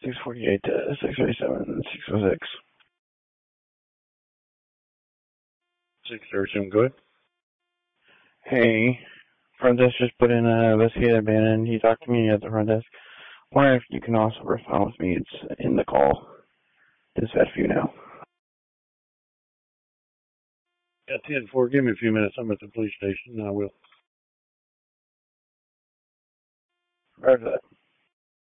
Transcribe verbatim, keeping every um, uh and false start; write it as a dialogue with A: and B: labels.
A: six forty-eight to six thirty-seven, six oh six.
B: six thirty-seven, go ahead.
A: Hey, front desk just put in a investigative abandoned. He talked to me at the front desk. Wonder if you can also respond with me. It's in the call. Dispatch for you now.
B: Yeah, ten four, give me a few minutes. I'm at the police station, and I will.
A: Right for that.